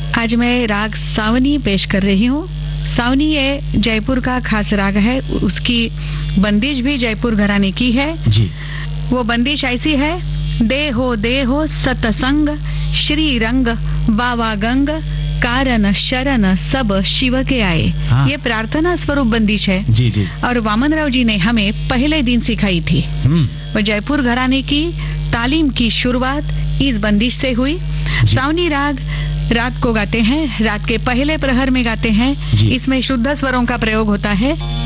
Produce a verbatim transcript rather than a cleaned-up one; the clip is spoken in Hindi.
आज मैं राग सावनी पेश कर रही हूँ। सावनी ये जयपुर का खास राग है, उसकी बंदिश भी जयपुर घराने की है जी। वो बंदिश ऐसी है, दे हो दे हो सतसंग श्री रंग बावा गंग कारण शरण सब शिव के आए। हाँ। ये प्रार्थना स्वरूप बंदिश है जी जी। और वामन राव जी ने हमें पहले दिन सिखाई थी। वो जयपुर घराने की तालीम की शुरुआत इस बंदिश से हुई। सावनी राग रात को गाते हैं, रात के पहले प्रहर में गाते हैं। इसमें शुद्ध स्वरों का प्रयोग होता है।